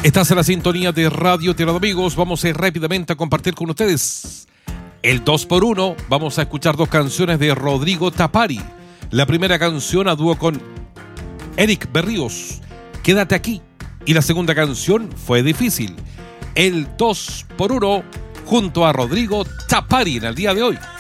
Estás en la sintonía de Radio Tierra de Amigos. Vamos a ir rápidamente a compartir con ustedes el 2x1. Vamos a escuchar dos canciones de Rodrigo Tapari. La primera canción a dúo con Eric Berríos, Quédate aquí. Y la segunda canción, Fue difícil. El 2x1 junto a Rodrigo Tapari en el día de hoy.